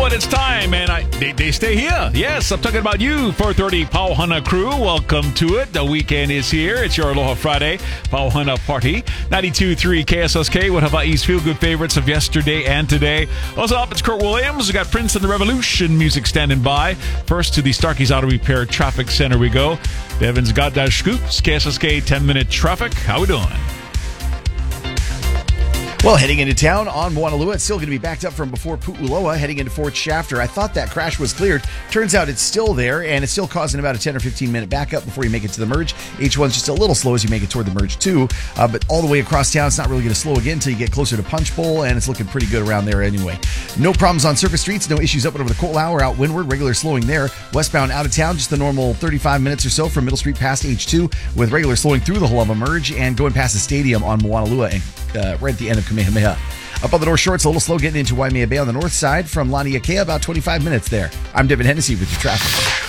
and it's time, and they stay here. Yes, I'm talking about you, 430 Pauhana crew. Welcome to it. The weekend is here. It's your Aloha Friday Pauhana party. 92.3 KSSK, one of Hawaii's feel-good favorites of yesterday and today. What's up? It's Kurt Williams. We got Prince and the Revolution music standing by. First to the Starkey's Auto Repair Traffic Center we go. Devin's got that scoops. KSSK 10-minute traffic. How we doing? Well, heading into town on Moanalua, it's still going to be backed up from before Pu'uloa, heading into Fort Shafter. I thought that crash was cleared. Turns out it's still there, and it's still causing about a 10 or 15-minute backup before you make it to the merge. H1's just a little slow as you make it toward the merge, too. But all the way across town, it's not really going to slow again until you get closer to Punch Bowl, and it's looking pretty good around there anyway. No problems on surface streets, no issues up and over the Ko'olau or out windward, regular slowing there. Westbound out of town, just the normal 35 minutes or so from Middle Street past H2, with regular slowing through the Haulava merge and going past the stadium on Moanalua and right at the end of Kamehameha. Up on the North Shore, it's a little slow getting into Waimea Bay on the north side from Laniakea, about 25 minutes there. I'm Devin Hennessy with your traffic.